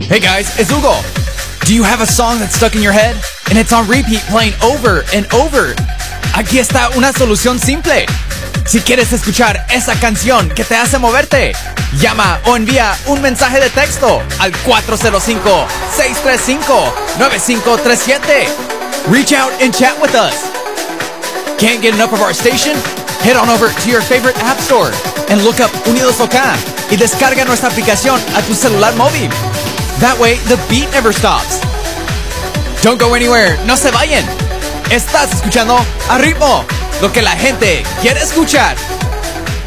Hey guys, it's Hugo. Do you have a song that's stuck in your head and it's on repeat playing over and over? Aquí está una solución simple. Si quieres escuchar esa canción que te hace moverte, llama o envía un mensaje de texto al 405-635-9537. Reach out and chat with us. Can't get enough of our station? Head on over to your favorite app store and look up Unidos OK y descarga nuestra aplicación a tu celular móvil. That way, the beat never stops. Don't go anywhere, no se vayan. Estás escuchando A Ritmo, lo que la gente quiere escuchar.